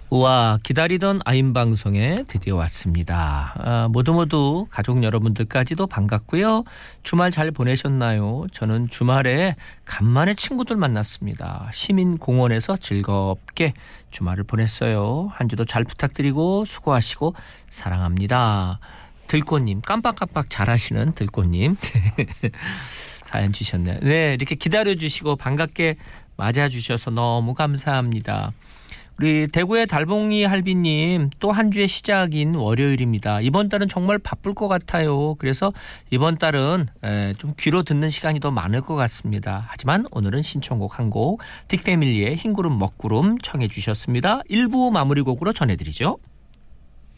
우와, 기다리던 아임 방송에 드디어 왔습니다. 모두 가족 여러분들까지도 반갑고요. 주말 잘 보내셨나요? 저는 주말에 간만에 친구들 만났습니다. 시민공원에서 즐겁게 주말을 보냈어요. 한 주도 잘 부탁드리고 수고하시고 사랑합니다. 들꽃님, 깜빡깜빡 잘하시는 들꽃님 사연 주셨네요. 네, 이렇게 기다려주시고 반갑게 맞아주셔서 너무 감사합니다. 우리 대구의 달봉이 할비님, 또 한 주의 시작인 월요일입니다. 이번 달은 정말 바쁠 것 같아요. 그래서 이번 달은 좀 귀로 듣는 시간이 더 많을 것 같습니다. 하지만 오늘은 신청곡 한 곡 딕패밀리의 흰구름 먹구름 청해 주셨습니다. 1부 마무리곡으로 전해드리죠.